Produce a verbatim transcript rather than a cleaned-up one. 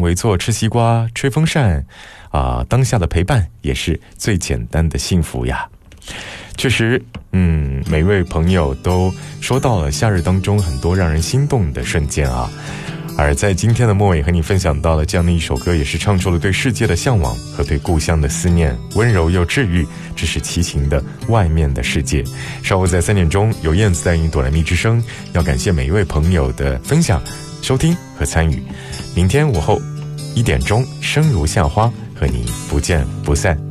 围坐吃西瓜吹风扇啊，当下的陪伴也是最简单的幸福呀。确实，嗯，每位朋友都说到了夏日当中很多让人心动的瞬间啊。而在今天的末尾和你分享到了这样的一首歌，也是唱出了对世界的向往和对故乡的思念，温柔又治愈，这是齐秦的外面的世界。稍后在三点钟有燕子带领哆来咪之声，要感谢每一位朋友的分享、收听和参与。明天午后一点钟，生如夏花，和你不见不散。